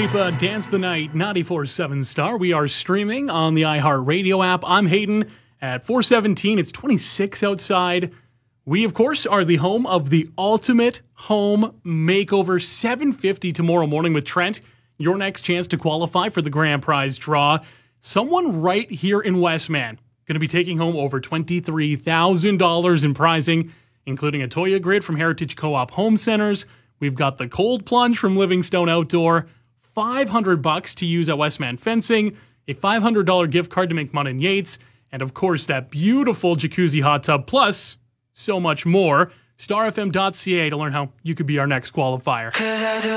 Lipa, Dance the Night, 94.7 Star. We are streaming on the iHeartRadio app. I'm Hayden at 417. It's 26 outside. We, of course, are the home of the Ultimate Home Makeover. $750 tomorrow morning with Trent. Your next chance to qualify for the grand prize draw. Someone right here in Westman going to be taking home over $23,000 in prizing, including a Toya Grid from Heritage Co-op Home Centers. We've got the Cold Plunge from Livingstone Outdoor, $500 to use at Westman Fencing, a $500 gift card to McMahon and Yates, and of course that beautiful jacuzzi hot tub, plus so much more. StarFM.ca to learn how you could be our next qualifier.